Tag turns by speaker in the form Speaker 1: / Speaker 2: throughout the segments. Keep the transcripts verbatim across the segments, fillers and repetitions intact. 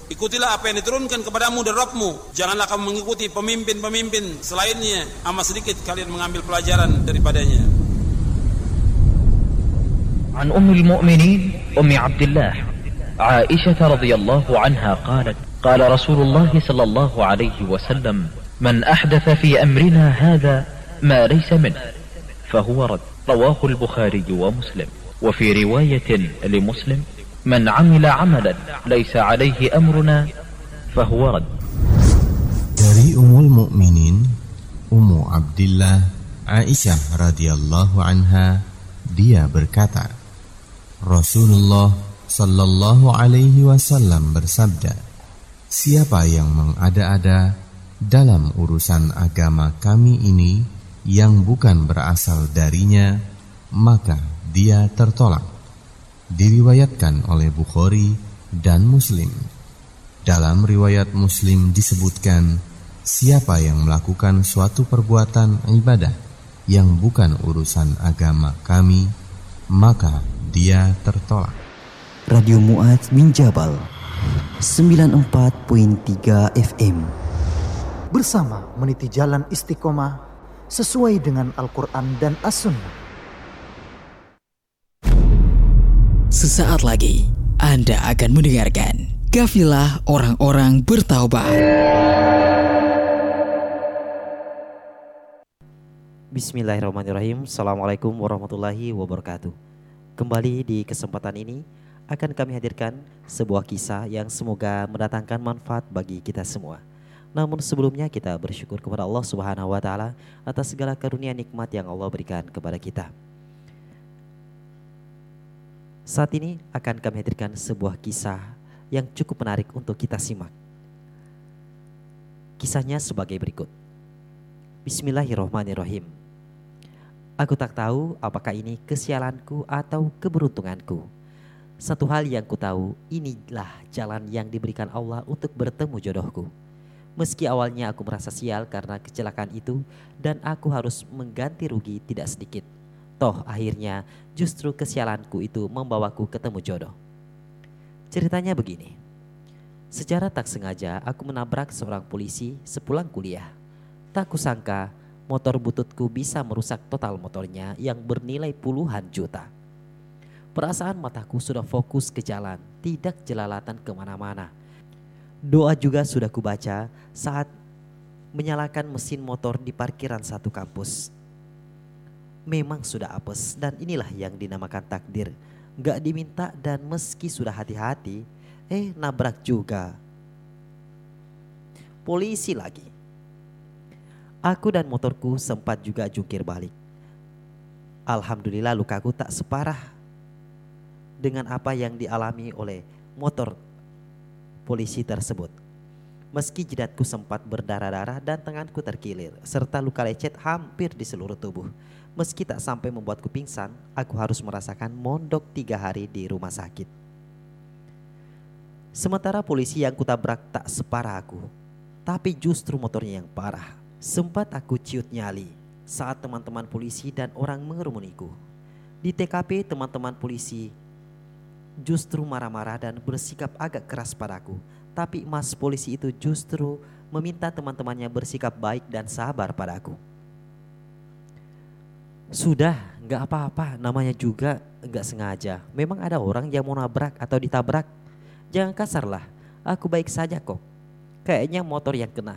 Speaker 1: Ikutilah apa yang diturunkan kepadamu dari Rabbmu. Janganlah kamu mengikuti pemimpin-pemimpin selainnya. Amat sedikit kalian mengambil pelajaran daripadanya.
Speaker 2: An Ummul Mu'minin Ummi Abdullah Aisyah radhiyallahu anha qalat qala Rasulullah sallallahu alaihi wasallam man ahdatha fi amrina hadha ma laysa min fahuwa rad. Rawahu al-Bukhari wa Muslim. Wa fi riwayatin li Muslim man amila amalan laysa alaihi amruna fahuwa rad.
Speaker 3: Dari Ummul Mukminin Ummu Abdillah Aisyah radhiyallahu anha, dia berkata, Rasulullah sallallahu alaihi wasallam bersabda, siapa yang mengada-ada dalam urusan agama kami ini yang bukan berasal darinya, maka dia tertolak. Diriwayatkan oleh Bukhari dan Muslim. Dalam riwayat Muslim disebutkan, siapa yang melakukan suatu perbuatan ibadah yang bukan urusan agama kami, maka dia tertolak.
Speaker 4: Radio Mu'adz bin Jabal sembilan puluh empat koma tiga F M.
Speaker 5: Bersama meniti jalan istiqomah sesuai dengan Al-Quran dan As-Sunnah.
Speaker 6: Sesaat lagi Anda akan mendengarkan Kafilah Orang-orang Bertaubat.
Speaker 7: Bismillahirrahmanirrahim. Assalamualaikum warahmatullahi wabarakatuh. Kembali di kesempatan ini akan kami hadirkan sebuah kisah yang semoga mendatangkan manfaat bagi kita semua. Namun sebelumnya kita bersyukur kepada Allah Subhanahu wa taala atas segala karunia nikmat yang Allah berikan kepada kita. Saat ini akan kami hadirkan sebuah kisah yang cukup menarik untuk kita simak. Kisahnya sebagai berikut. Bismillahirrahmanirrahim. Aku tak tahu apakah ini kesialanku atau keberuntunganku. Satu hal yang ku tahu, inilah jalan yang diberikan Allah untuk bertemu jodohku. Meski awalnya aku merasa sial karena kecelakaan itu dan aku harus mengganti rugi tidak sedikit. Toh akhirnya justru kesialanku itu membawaku ketemu jodoh. Ceritanya begini. Secara tak sengaja aku menabrak seorang polisi sepulang kuliah. Tak kusangka motor bututku bisa merusak total motornya yang bernilai puluhan juta. Perasaan mataku sudah fokus ke jalan, tidak jelalatan kemana-mana. Doa juga sudah kubaca saat menyalakan mesin motor di parkiran satu kampus. Memang sudah apes dan inilah yang dinamakan takdir. Gak diminta dan meski sudah hati-hati, eh nabrak juga. Polisi lagi. Aku dan motorku sempat juga jungkir balik. Alhamdulillah lukaku tak separah dengan apa yang dialami oleh motor polisi tersebut. Meski jidatku sempat berdarah-darah dan tanganku terkilir, serta luka lecet hampir di seluruh tubuh. Meski tak sampai membuatku pingsan, aku harus merasakan mondok tiga hari di rumah sakit. Sementara polisi yang kutabrak tak separah aku, tapi justru motornya yang parah. Sempat aku ciut nyali saat teman-teman polisi dan orang mengerumuniku. Di T K P teman-teman polisi justru marah-marah dan bersikap agak keras padaku. Tapi mas polisi itu justru meminta teman-temannya bersikap baik dan sabar padaku. Sudah, gak apa-apa, namanya juga gak sengaja. Memang ada orang yang mau nabrak atau ditabrak. Jangan kasar lah, aku baik saja kok. Kayaknya motor yang kena.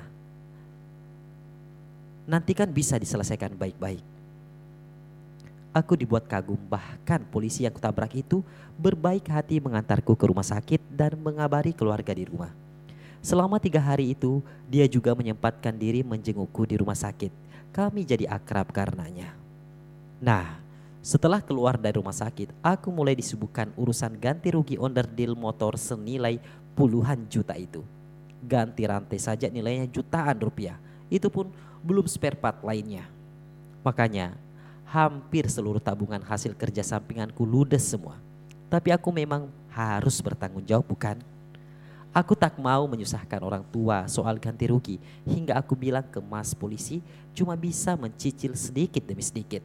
Speaker 7: Nanti kan bisa diselesaikan baik-baik. Aku dibuat kagum, bahkan polisi yang kutabrak itu berbaik hati mengantarku ke rumah sakit dan mengabari keluarga di rumah. Selama tiga hari itu, dia juga menyempatkan diri menjengukku di rumah sakit. Kami jadi akrab karenanya. Nah, setelah keluar dari rumah sakit, aku mulai disibukkan urusan ganti rugi onderdil motor senilai puluhan juta itu. Ganti rantai saja nilainya jutaan rupiah. Itu pun belum spare part lainnya. Makanya hampir seluruh tabungan hasil kerja sampinganku ludes semua. Tapi aku memang harus bertanggung jawab, bukan? Aku tak mau menyusahkan orang tua soal ganti rugi. Hingga aku bilang ke mas polisi cuma bisa mencicil sedikit demi sedikit.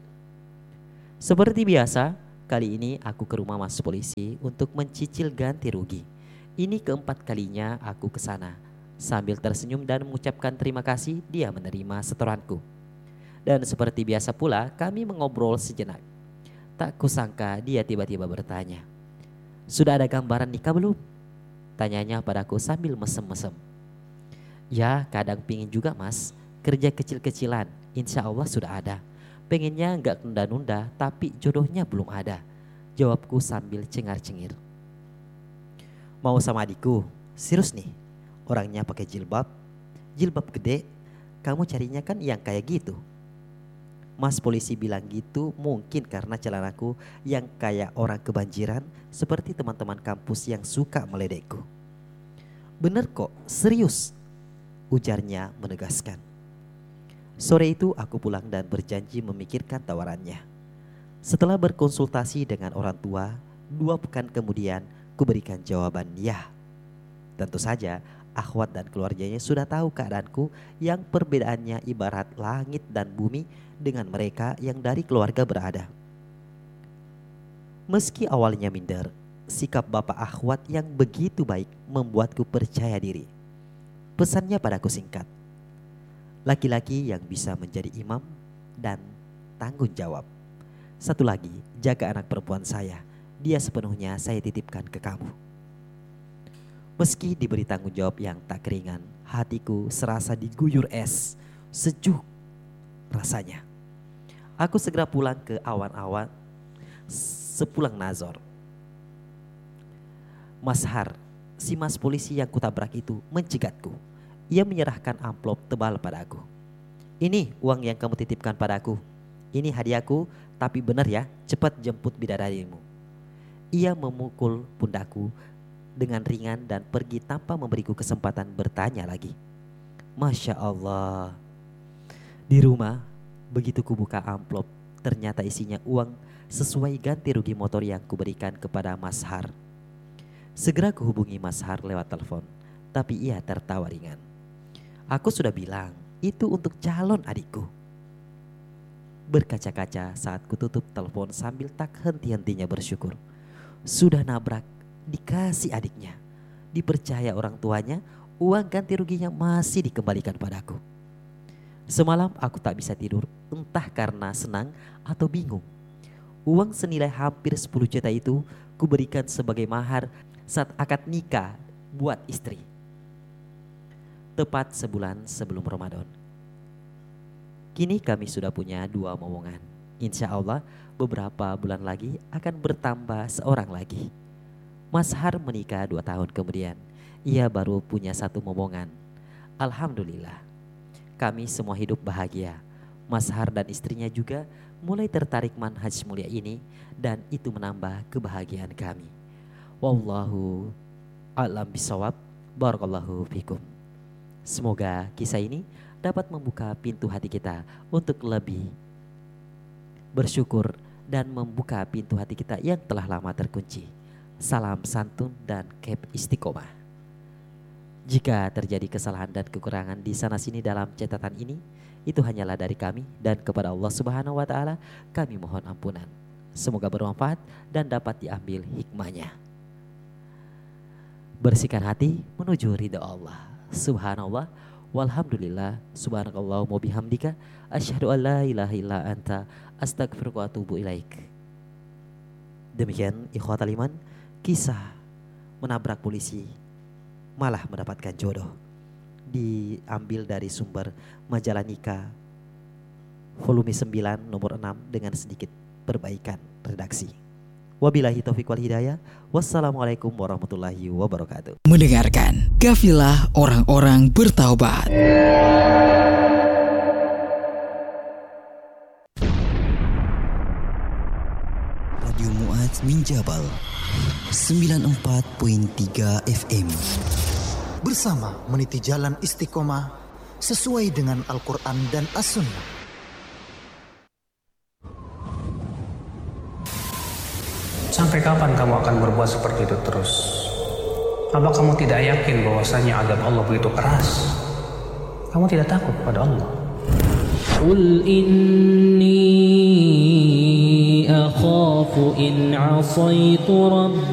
Speaker 7: Seperti biasa, kali ini aku ke rumah mas polisi untuk mencicil ganti rugi. Ini keempat kalinya aku ke sana. Sambil tersenyum dan mengucapkan terima kasih, dia menerima setoranku. Dan seperti biasa pula kami mengobrol sejenak. Tak kusangka dia tiba-tiba bertanya, "Sudah ada gambaran nikah belum?" Tanyanya padaku sambil mesem-mesem. "Ya kadang pingin juga mas, kerja kecil-kecilan, insya Allah sudah ada. Pengennya nggak nunda-nunda tapi jodohnya belum ada," jawabku sambil cengar-cengir. "Mau sama adikku? Serius nih? Orangnya pakai jilbab, jilbab gede, kamu carinya kan yang kayak gitu." Mas polisi bilang gitu mungkin karena celanaku yang kayak orang kebanjiran seperti teman-teman kampus yang suka meledekku. "Bener kok, serius," ujarnya menegaskan. Sore itu aku pulang dan berjanji memikirkan tawarannya. Setelah berkonsultasi dengan orang tua, dua pekan kemudian kuberikan jawaban ya. Tentu saja akhwat dan keluarganya sudah tahu keadaanku yang perbedaannya ibarat langit dan bumi dengan mereka yang dari keluarga berada. Meski awalnya minder, sikap bapak akhwat yang begitu baik membuatku percaya diri. Pesannya padaku singkat, laki-laki yang bisa menjadi imam dan tanggung jawab. Satu lagi, jaga anak perempuan saya, dia sepenuhnya saya titipkan ke kamu. Meski diberi tanggung jawab yang tak ringan, hatiku serasa diguyur es, sejuk rasanya. Aku segera pulang ke awan-awan sepulang nazar. Mas Har, si mas polisi yang kutabrak itu mencegatku. Ia menyerahkan amplop tebal padaku. "Ini uang yang kamu titipkan padaku. Ini hadiahku, tapi benar ya, cepat jemput bidadarimu." Ia memukul pundakku dengan ringan dan pergi tanpa memberiku kesempatan bertanya lagi. Masya Allah. Di rumah, begitu kubuka amplop, ternyata isinya uang sesuai ganti rugi motor yang kuberikan kepada Mas Har. Segera kuhubungi Mas Har lewat telepon, tapi ia tertawa ringan. "Aku sudah bilang, itu untuk calon adikku." Berkaca-kaca saat kututup telepon sambil tak henti-hentinya bersyukur. Sudah nabrak, dikasih adiknya, dipercaya orang tuanya, uang ganti ruginya masih dikembalikan padaku. Semalam aku tak bisa tidur, entah karena senang atau bingung. Uang senilai hampir sepuluh juta itu kuberikan sebagai mahar saat akad nikah buat istri. Tepat sebulan sebelum Ramadan. Kini kami sudah punya dua momongan. Insya Allah beberapa bulan lagi akan bertambah seorang lagi. Mas Har menikah dua tahun kemudian. Ia baru punya satu momongan. Alhamdulillah. Kami semua hidup bahagia. Mas Har dan istrinya juga mulai tertarik manhaj mulia ini dan itu menambah kebahagiaan kami. Wallahu a'lam bishawab. Barakallahu fikum. Semoga kisah ini dapat membuka pintu hati kita untuk lebih bersyukur dan membuka pintu hati kita yang telah lama terkunci. Salam santun dan kep istiqomah. Jika terjadi kesalahan dan kekurangan di sana sini dalam catatan ini, itu hanyalah dari kami dan kepada Allah Subhanahu wa taala kami mohon ampunan. Semoga bermanfaat dan dapat diambil hikmahnya. Bersihkan hati menuju ridha Allah. Subhanallah walhamdulillah subhanakallah wa bihamdika asyhadu an la ilaha illa anta astaghfiruka wa atubu ilaik. Demikian ikhwatal iman, kisah menabrak polisi malah mendapatkan jodoh, diambil dari sumber majalah Nikah volume sembilan nomor enam dengan sedikit perbaikan redaksi. Wabillahi taufiq wal hidayah. Wassalamualaikum warahmatullahi wabarakatuh.
Speaker 6: Mendengarkan Kafilah Orang-Orang Bertaubat.
Speaker 4: Radio Mu'ad min Jabal sembilan puluh empat koma tiga F M.
Speaker 5: Bersama meniti jalan istiqomah sesuai dengan Al-Quran dan As-Sunnah.
Speaker 8: Sampai kapan kamu akan berbuat seperti itu terus? Apa kamu tidak yakin bahwasanya azab Allah begitu keras? Kamu tidak takut pada Allah?
Speaker 9: Qul inni akhafu in 'asaitu rabbi